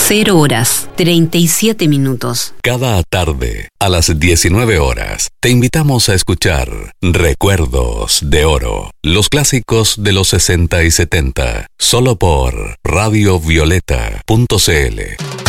0 horas 37 minutos. Cada tarde, a las 19 horas, te invitamos a escuchar Recuerdos de Oro, los clásicos de los 60 y 70, solo por radiovioleta.cl.